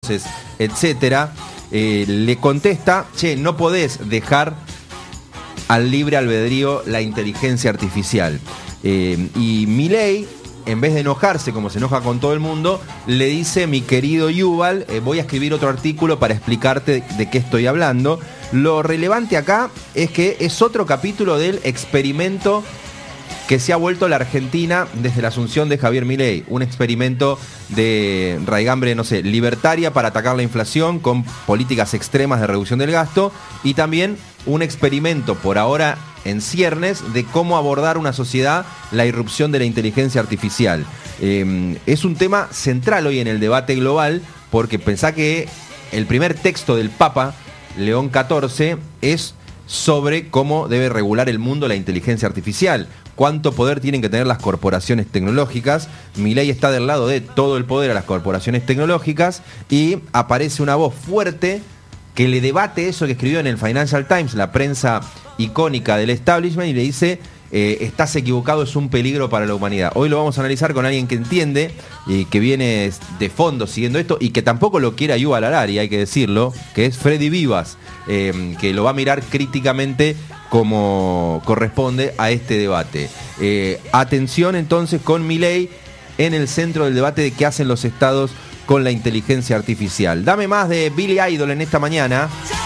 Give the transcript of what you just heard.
etcétera, le contesta, che, no podés dejar al libre albedrío la inteligencia artificial. Y Milei, en vez de enojarse como se enoja con todo el mundo, le dice: mi querido Yuval, voy a escribir otro artículo para explicarte de qué estoy hablando. Lo relevante acá es que es otro capítulo del experimento que se ha vuelto la Argentina desde la asunción de Javier Milei. Un experimento de raigambre, no sé, libertaria para atacar la inflación con políticas extremas de reducción del gasto, y también un experimento por ahora en ciernes de cómo abordar una sociedad la irrupción de la inteligencia artificial. Es un tema central hoy en el debate global, porque pensá que el primer texto del Papa León XIV es sobre cómo debe regular el mundo la inteligencia artificial. Cuánto poder tienen que tener las corporaciones tecnológicas. Milei está del lado de todo el poder a las corporaciones tecnológicas, y aparece una voz fuerte que le debate eso que escribió en el Financial Times, la prensa icónica del establishment, y le dice: estás equivocado, es un peligro para la humanidad. Hoy lo vamos a analizar con alguien que entiende y que viene de fondo siguiendo esto, y que tampoco lo quiere Yuval Harari, hay que decirlo, que es Freddy Vivas, que lo va a mirar críticamente como corresponde a este debate. Atención entonces con Milei en el centro del debate de qué hacen los estados con la inteligencia artificial. Dame más de Billy Idol en esta mañana.